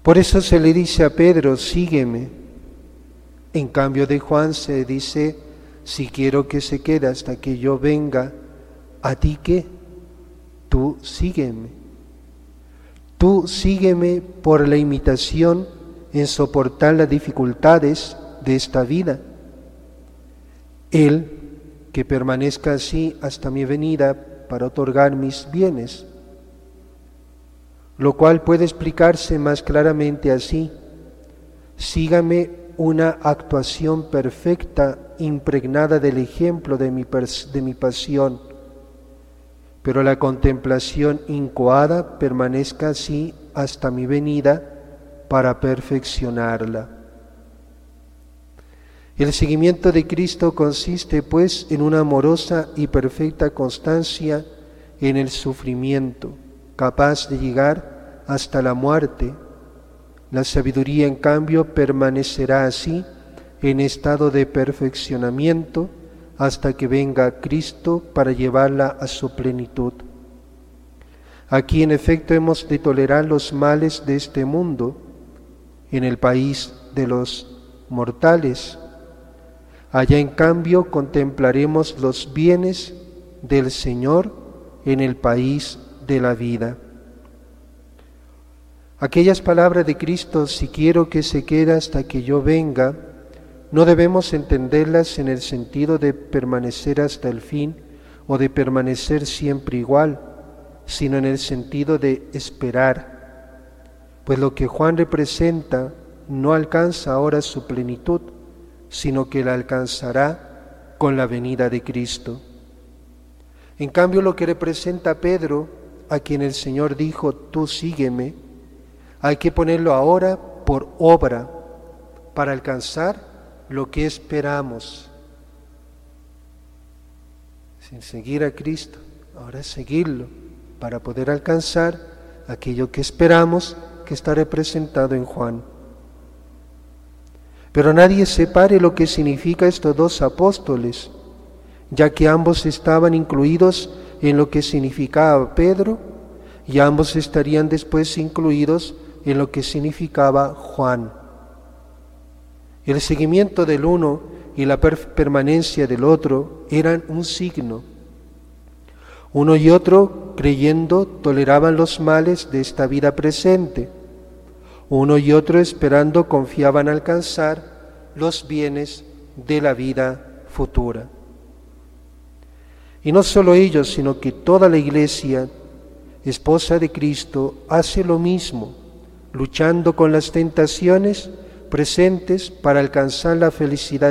Por eso se le dice a Pedro, sígueme. En cambio de Juan se dice, si quiero que se quede hasta que yo venga, ¿a ti qué? Tú sígueme. Tú sígueme por la imitación en soportar las dificultades de esta vida. Él que permanezca así hasta mi venida para otorgar mis bienes, lo cual puede explicarse más claramente así: sígame una actuación perfecta impregnada del ejemplo de mi pasión, pero la contemplación incoada permanezca así hasta mi venida para perfeccionarla. El seguimiento de Cristo consiste, pues, en una amorosa y perfecta constancia en el sufrimiento, capaz de llegar hasta la muerte. La sabiduría, en cambio, permanecerá así en estado de perfeccionamiento hasta que venga Cristo para llevarla a su plenitud. Aquí, en efecto, hemos de tolerar los males de este mundo, en el país de los mortales. Allá, en cambio, contemplaremos los bienes del Señor en el país de la vida. Aquellas palabras de Cristo, si quiero que se quede hasta que yo venga, no debemos entenderlas en el sentido de permanecer hasta el fin o de permanecer siempre igual, sino en el sentido de esperar, pues lo que Juan representa no alcanza ahora su plenitud, sino que la alcanzará con la venida de Cristo. En cambio, lo que representa Pedro, a quien el Señor dijo, tú sígueme, hay que ponerlo ahora por obra para alcanzar lo que esperamos. Sin seguir a Cristo, ahora seguirlo para poder alcanzar aquello que esperamos, que está representado en Juan. Pero nadie separe lo que significa estos dos apóstoles, ya que ambos estaban incluidos en lo que significaba Pedro y ambos estarían después incluidos en lo que significaba Juan. El seguimiento del uno y la permanencia del otro eran un signo. Uno y otro, creyendo, toleraban los males de esta vida presente. Uno y otro, esperando, confiaban alcanzar los bienes de la vida futura. Y no solo ellos, sino que toda la Iglesia, esposa de Cristo, hace lo mismo, luchando con las tentaciones presentes para alcanzar la felicidad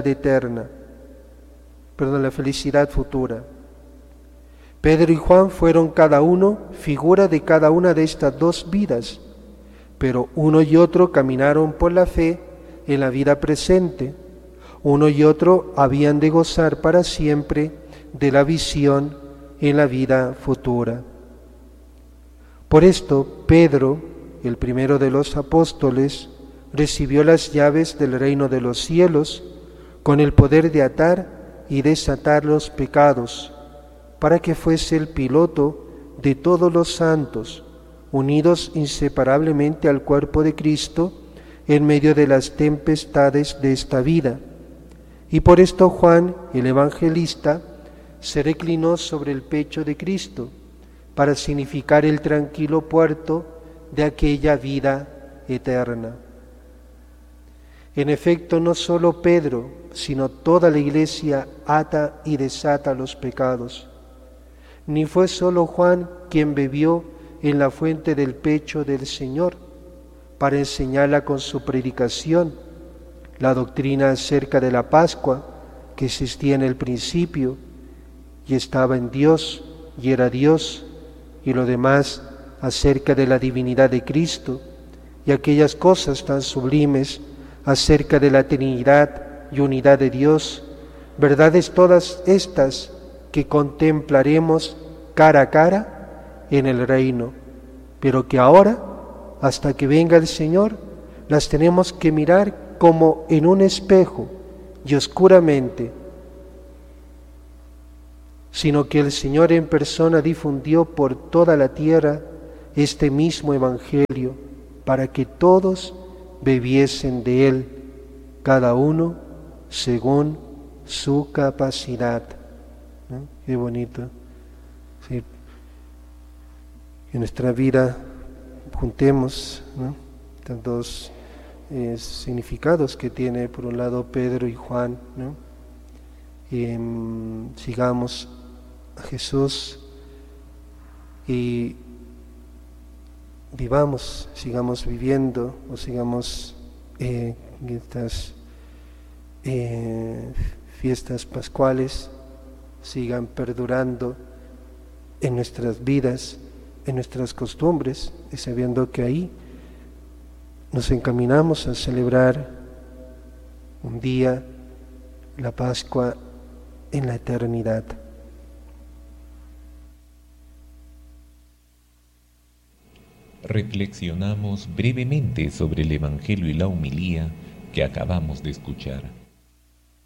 la felicidad futura. Pedro y Juan fueron cada uno figura de cada una de estas dos vidas, pero uno y otro caminaron por la fe en la vida presente. Uno y otro habían de gozar para siempre de la visión en la vida futura. Por esto, Pedro, el primero de los apóstoles, recibió las llaves del reino de los cielos con el poder de atar y desatar los pecados, para que fuese el piloto de todos los santos, unidos inseparablemente al cuerpo de Cristo en medio de las tempestades de esta vida. Y por esto Juan, el evangelista, se reclinó sobre el pecho de Cristo para significar el tranquilo puerto de aquella vida eterna. En efecto, no solo Pedro, sino toda la Iglesia ata y desata los pecados. Ni fue solo Juan quien bebió en la fuente del pecho del Señor para enseñarla con su predicación la doctrina acerca de la Pascua que existía en el principio y estaba en Dios y era Dios, y lo demás acerca de la divinidad de Cristo y aquellas cosas tan sublimes acerca de la Trinidad y unidad de Dios, verdades todas estas que contemplaremos cara a cara en el reino, pero que ahora, hasta que venga el Señor, las tenemos que mirar como en un espejo y oscuramente, sino que el Señor en persona difundió por toda la tierra este mismo Evangelio, para que todos bebiesen de él, cada uno según su capacidad. ¿No? Qué bonito. Sí. En nuestra vida juntemos, ¿no?, estos dos significados que tiene por un lado Pedro y Juan, ¿no? Y sigamos a Jesús y sigamos viviendo o sigamos estas fiestas pascuales, sigan perdurando en nuestras vidas, en nuestras costumbres, y sabiendo que ahí nos encaminamos a celebrar un día la Pascua en la eternidad. Reflexionamos brevemente sobre el Evangelio y la homilía que acabamos de escuchar.